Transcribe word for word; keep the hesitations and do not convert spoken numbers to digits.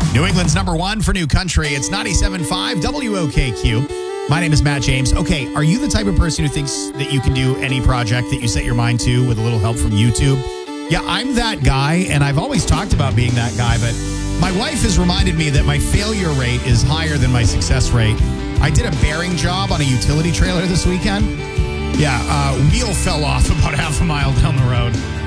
New England's number one for new country. It's ninety-seven point five W O K Q. My name is Matt James. Okay, are you the type of person who thinks that you can do any project that you set your mind to with a little help from YouTube? Yeah, I'm that guy, and I've always talked about being that guy, but my wife has reminded me that my failure rate is higher than my success rate. I did a bearing job on a utility trailer this weekend. Yeah, uh, wheel fell off about half a mile down the road.